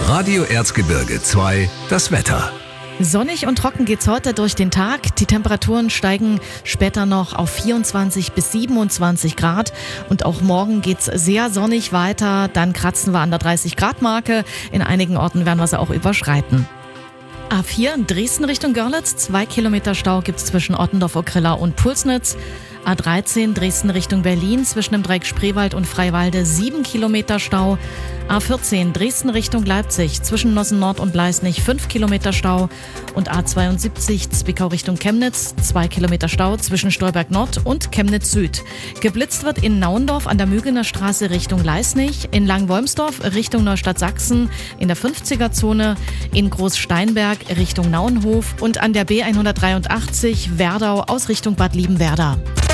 Radio Erzgebirge 2, das Wetter. Sonnig und trocken geht's heute durch den Tag. Die Temperaturen steigen später noch auf 24 bis 27 Grad. Und auch morgen geht's sehr sonnig weiter. Dann kratzen wir an der 30-Grad-Marke. In einigen Orten werden wir sie auch überschreiten. A4 Dresden Richtung Görlitz. 2 Kilometer Stau gibt's zwischen Ottendorf-Okrilla und Pulsnitz. A13 Dresden Richtung Berlin zwischen dem Dreieck Spreewald und Freiwalde 7 Kilometer Stau. A14 Dresden Richtung Leipzig zwischen Nossen Nord und Leisnig 5 Kilometer Stau. Und A72 Zwickau Richtung Chemnitz 2 Kilometer Stau zwischen Stolberg Nord und Chemnitz Süd. Geblitzt wird in Nauendorf an der Mügener Straße Richtung Leisnig, in Langenwolmsdorf Richtung Neustadt Sachsen, in der 50er-Zone, in Großsteinberg Richtung Nauenhof und an der B183 Werdau aus Richtung Bad Liebenwerda.